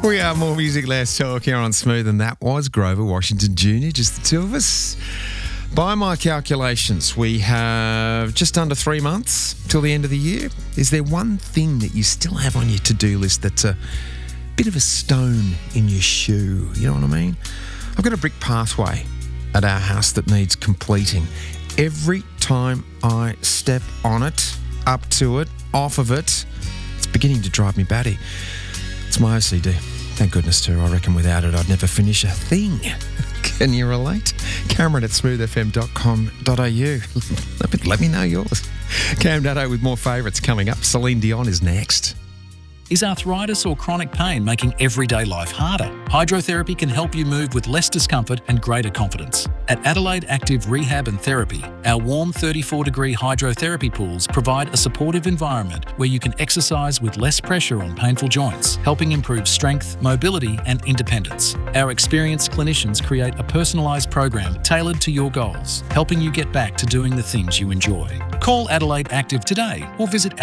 We are More Music, Less Talk here on Smooth, and that was Grover Washington Jr., just the two of us. By my calculations, we have just under 3 months till the end of the year. Is there one thing that you still have on your to-do list that's a bit of a stone in your shoe? You know what I mean? I've got a brick pathway at our house that needs completing. Every time I step on it, up to it, off of it, it's beginning to drive me batty. It's my OCD. Thank goodness too. I reckon without it, I'd never finish a thing. Can you relate? Cameron at smoothfm.com.au. Let me know yours. Cam Dado with more favourites coming up. Celine Dion is next. Is arthritis or chronic pain making everyday life harder? Hydrotherapy can help you move with less discomfort and greater confidence. At Adelaide Active Rehab and Therapy, our warm 34-degree hydrotherapy pools provide a supportive environment where you can exercise with less pressure on painful joints, helping improve strength, mobility and independence. Our experienced clinicians create a personalised program tailored to your goals, helping you get back to doing the things you enjoy. Call Adelaide Active today or visit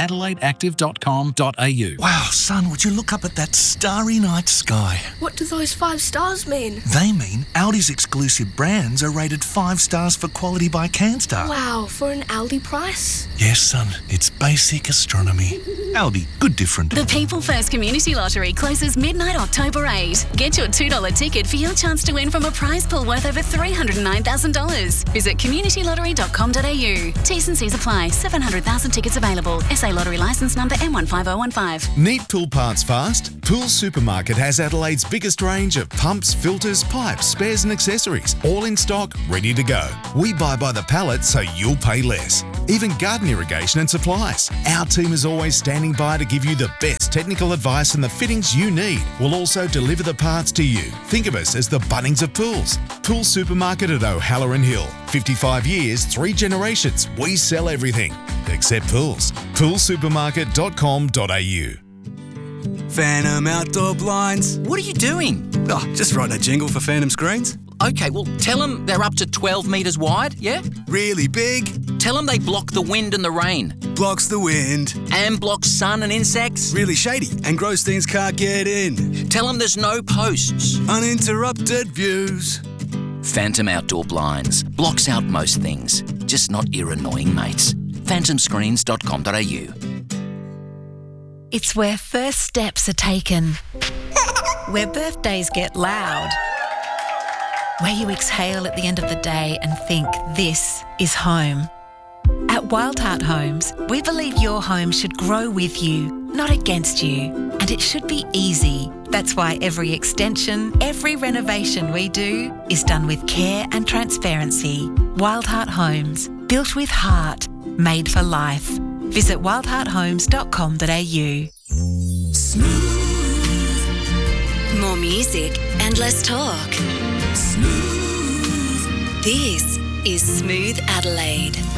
adelaideactive.com.au. Wow, son, would you look up at that starry night sky? What do those 5 stars mean? They mean Aldi's exclusive brands are rated 5 stars for quality by Canstar. Wow, for an Aldi price? Yes, son, it's basic astronomy. Aldi, good different. The People First Community Lottery closes midnight October 8. Get your $2 ticket for your chance to win from a prize pool worth over $309,000. Visit communitylottery.com.au. T's and C's apply. 700,000 tickets available. SA Lottery licence number M15015. Need pool parts fast? Pool Supermarket has Adelaide's biggest range of pumps, filters, pipes, spares and accessories, all in stock, ready to go. We buy by the pallet so you'll pay less. Even garden irrigation and supplies. Our team is always standing by to give you the best technical advice and the fittings you need. We'll also deliver the parts to you. Think of us as the Bunnings of pools. Pool Supermarket at O'Halloran Hill. 55 years, 3 generations. We sell everything except pools. Poolsupermarket.com.au. Phantom Outdoor Blinds. What are you doing? Oh, just writing a jingle for Phantom Screens. Okay, well, tell them they're up to 12 metres wide, yeah? Really big. Tell them they block the wind and the rain. Blocks the wind. And block sun and insects. Really shady and gross things can't get in. Tell them there's no posts. Uninterrupted views. Phantom Outdoor Blinds. Blocks out most things, just not your annoying mates. phantomscreens.com.au. It's where first steps are taken, where birthdays get loud, where you exhale at the end of the day and think this is home. At Wildheart Homes, we believe your home should grow with you, not against you, and it should be easy. That's why every extension, every renovation we do is done with care and transparency. Wildheart Homes, built with heart, made for life. Visit wildhearthomes.com.au. Smooth. More music and less talk. Smooth. This is Smooth Adelaide.